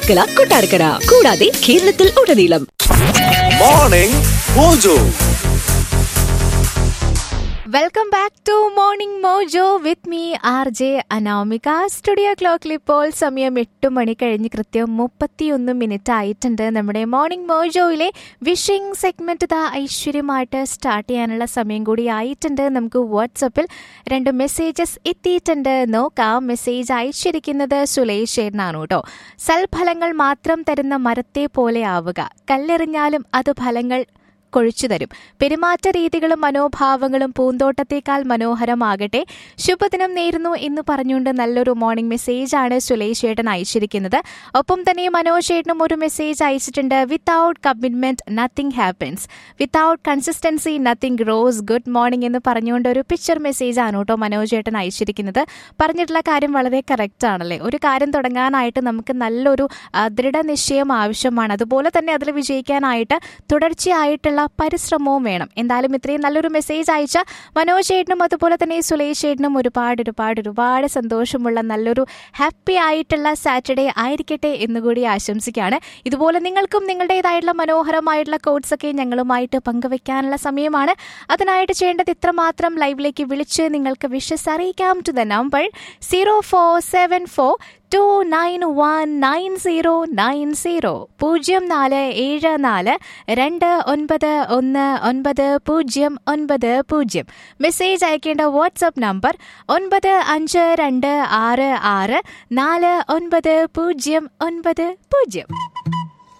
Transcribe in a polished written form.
വർക്കല, കൊട്ടാരക്കര കൂടാതെ കേരളത്തിൽ ഉടനീളം. Morning mojo. Welcome back to morning mojo with me RJ Anamika. Studio ക്ലോക്കിൽ ഇപ്പോൾ സമയം 8 മണി കഴിഞ്ഞ് കൃത്യം 31 മിനിറ്റ് ആയിട്ടുണ്ട്. നമ്മുടെ മോർണിംഗ് മോജോയിലെ വിഷിംഗ് സെഗ്മെന്റ് ഇതാ ഐശ്വര്യമായിട്ട് സ്റ്റാർട്ട് ചെയ്യാനുള്ള സമയം കൂടി ആയിട്ടുണ്ട്. നമുക്ക് വാട്സപ്പിൽ 2 മെസ്സേജസ് എത്തിയിട്ടുണ്ട്. നോക്കാം. മെസ്സേജ് അയച്ചിരിക്കുന്നത് സുലേഷ് ചേട്ടനാണ് കേട്ടോ. സൽഫലങ്ങൾ മാത്രം തരുന്ന മരത്തെ പോലെ ആവുക, കല്ലെറിഞ്ഞാലും അത് ഫലങ്ങൾ കൊഴിച്ചു തരും. പെരുമാറ്റ രീതികളും മനോഭാവങ്ങളും പൂന്തോട്ടത്തേക്കാൾ മനോഹരമാകട്ടെ. ശുഭദിനം നേരുന്നു എന്ന് പറഞ്ഞുകൊണ്ട് നല്ലൊരു മോർണിംഗ് മെസ്സേജാണ് സുലേഷ് ചേട്ടൻ അയച്ചിരിക്കുന്നത്. ഒപ്പം തന്നെ മനോജ് ചേട്ടനും ഒരു മെസ്സേജ് അയച്ചിട്ടുണ്ട്. Without commitment nothing happens, without consistency nothing gross. Good morning എന്ന് പറഞ്ഞുകൊണ്ട് ഒരു പിക്ചർ മെസ്സേജ് ആണ് കേട്ടോ മനോജ് ചേട്ടൻ അയച്ചിരിക്കുന്നത്. പറഞ്ഞിട്ടുള്ള കാര്യം വളരെ കറക്റ്റ് ആണല്ലേ. ഒരു കാര്യം തുടങ്ങാനായിട്ട് നമുക്ക് നല്ലൊരു ദൃഢനിശ്ചയം ആവശ്യമാണ്. അതുപോലെ തന്നെ അതിൽ വിജയിക്കാനായിട്ട് തുടർച്ചയായിട്ടുള്ള പരിശ്രമവും വേണം. എന്തായാലും ഇത്രയും നല്ലൊരു മെസ്സേജ് അയച്ച മനോജ് ചേട്ടനും അതുപോലെ തന്നെ സുലേഷ് ചേട്ടനും ഒരുപാട് സന്തോഷമുള്ള നല്ലൊരു ഹാപ്പി ആയിട്ടുള്ള സാറ്റർഡേ ആയിരിക്കട്ടെ എന്നുകൂടി ആശംസിക്കുകയാണ്. ഇതുപോലെ നിങ്ങൾക്കും നിങ്ങളുടേതായിട്ടുള്ള മനോഹരമായിട്ടുള്ള കോഡ്സ് ഒക്കെ ഞങ്ങളുമായിട്ട് പങ്കുവെക്കാനുള്ള സമയമാണ്. അതിനായിട്ട് ചെയ്യേണ്ടത് ഇത്രമാത്രം ലൈവിലേക്ക് വിളിച്ച് നിങ്ങൾക്ക് വിഷസ് അറിയിക്കാം. To the number 0474 2919090 0474 2919090. മെസ്സേജ് അയക്കേണ്ട വാട്സ്ആപ്പ് നമ്പർ 9526649090.